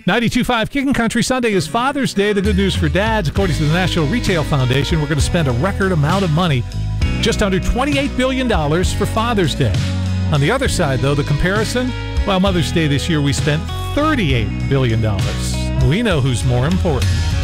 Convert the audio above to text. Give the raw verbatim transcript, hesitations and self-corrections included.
ninety-two point five Kicking Country. Sunday is Father's Day. The good news for dads, according to the National Retail Foundation, we're going to spend a record amount of money, just under twenty-eight billion dollars for Father's Day. On the other side, though, the comparison, well, Mother's Day this year we spent thirty-eight billion dollars. We know who's more important.